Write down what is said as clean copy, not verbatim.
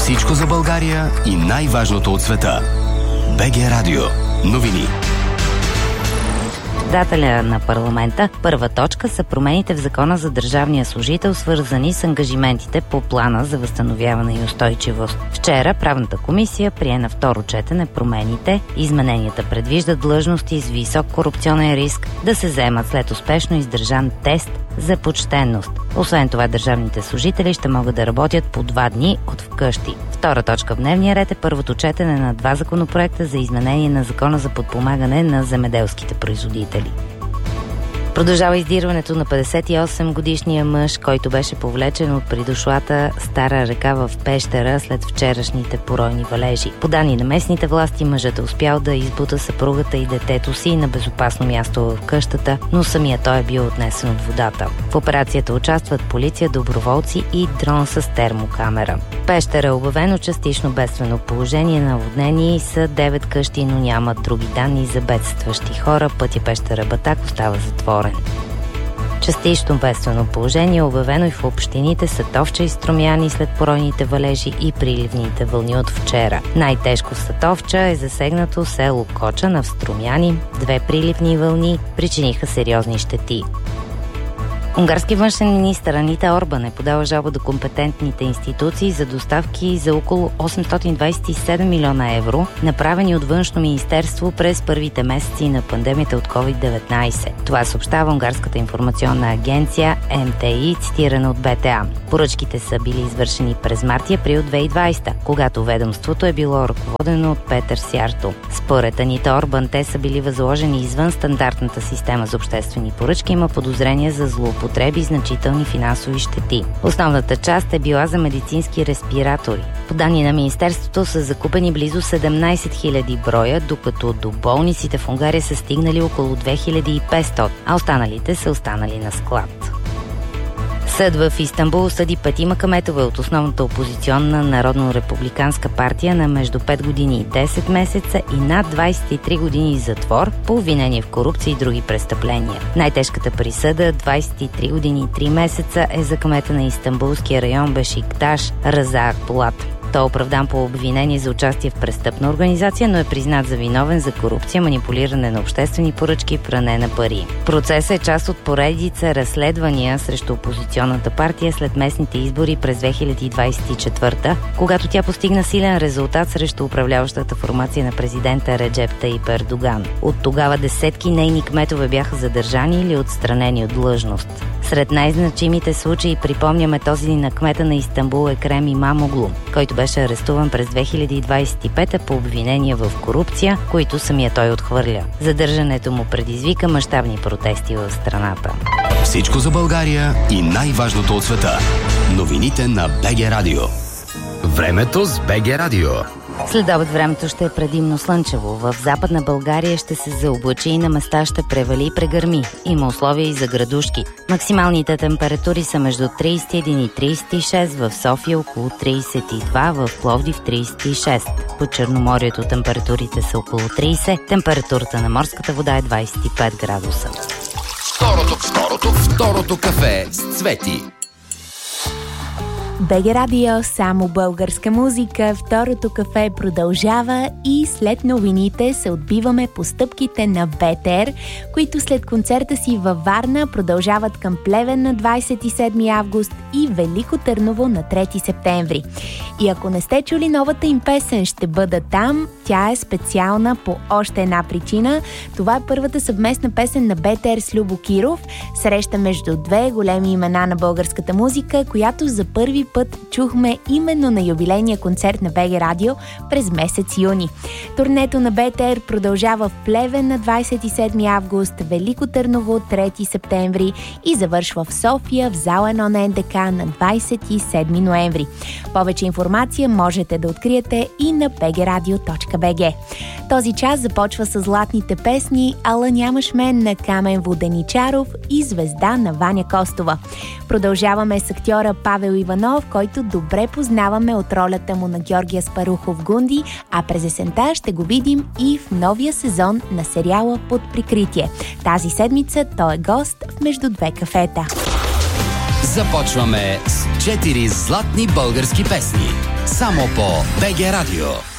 Всичко за България и най-важното от света. БГ Радио. Новини. Председателя на парламента. Първа точка са промените в Закона за държавния служител, свързани с ангажиментите по плана за възстановяване и устойчивост. Вчера правната комисия прие на второ четене промените. Измененията предвиждат длъжности с висок корупционен риск да се заемат след успешно издържан тест за почтенност. Освен това, държавните служители ще могат да работят по 2 дни от вкъщи. Втора точка в дневния ред е първото четене на 2 законопроекта за изменение на Закона за подпомагане на земеделските производители. Продължава издирването на 58-годишния мъж, който беше повлечен от придошлата Стара река в Пещера след вчерашните поройни валежи. По данни на местните власти, мъжът е успял да избута съпругата и детето си на безопасно място в къщата, но самия той е бил отнесен от водата. В операцията участват полиция, доброволци и дрон с термокамера. Пещера е обявено частично бедствено положение. Наводнени са 9 къщи, но нямат други данни за бедстващи хора. Пътя Пещера-Батак остава затворен. Частично бедствено положение е обявено и в общините Сатовча и Струмяни след поройните валежи и приливните вълни от вчера. Най-тежко в Сатовча е засегнато село Коча, в Струмяни 2 приливни вълни причиниха сериозни щети. Унгарски външен министър Анита Орбан е подала жалба до компетентните институции за доставки за около 827 милиона евро, направени от Външно министерство през първите месеци на пандемията от COVID-19. Това съобщава Унгарската информационна агенция МТИ, цитирана от БТА. Поръчките са били извършени през март и април 2020, когато ведомството е било ръководено от Петър Сярто. Според Анита Орбан, те са били възложени извън стандартната система за обществени поръчки. Има подозрения за злоупотреби и значителни финансови щети. Основната част е била за медицински респиратори. По данни на Министерството са закупени близо 17 000 броя, докато до болниците в Унгария са стигнали около 2500, а останалите са останали на склад. Съд в Истанбул съди 5 кметове от основната опозиционна Народно-републиканска партия на между 5 години и 10 месеца и над 23 години затвор по обвинение в корупция и други престъпления. Най-тежката присъда 23 години и 3 месеца е за кмета на Истанбулския район Бешикташ Раза Акбулат. Той е оправдан по обвинение за участие в престъпна организация, но е признат за виновен за корупция, манипулиране на обществени поръчки и пране на пари. Процесът е част от поредица разследвания срещу опозиционната партия след местните избори през 2024, когато тя постигна силен резултат срещу управляващата формация на президента Реджеп Таип Ердоган. От тогава десетки нейни кметове бяха задържани или отстранени от длъжност. Сред най-значимите случаи припомняме този на кмета на Истанбул Екрем Имамоглу, който беше арестуван през 2025 по обвинения в корупция, които самия той отхвърля. Задържането му предизвика мащабни протести в страната. Всичко за България и най-важното от света. Новините на БГ Радио. Времето с БГ Радио. Следобед времето ще е предимно слънчево. В Западна България ще се заоблачи и на места ще превали и прегърми. Има условия и за градушки. Максималните температури са между 31 и 36, в София около 32, в Пловдив 36. По Черноморието температурите са около 30, температурата на морската вода е 25 градуса. Второто кафе с Цвети. БГ Радио, само българска музика. Второто кафе продължава и след новините се отбиваме по стъпките на БТР, които след концерта си във Варна продължават към Плевен на 27 август и Велико Търново на 3 септември. И ако не сте чули новата им песен "Ще бъда там", тя е специална по още една причина. Това е първата съвместна песен на БТР с Любо Киров, среща между две големи имена на българската музика, която за първи път чухме именно на юбилейния концерт на БГ Радио през месец юни. Турнето на БТР продължава в Плевен на 27 август, Велико Търново 3 септември и завършва в София в зала 1 на НДК на 27 ноември. Повече информация можете да откриете и на bgradio.bg. Този час започва с златните песни "Ала нямаш мен" на Камен Воденичаров и "Звезда" на Ваня Костова. Продължаваме с актьора Павел Иванов, който добре познаваме от ролята му на Георги Аспарухов в "Гунди", а през есента ще го видим и в новия сезон на сериала "Под прикритие". Тази седмица той е гост в "Между две кафета". Започваме с 4 златни български песни. Само по БГ Радио.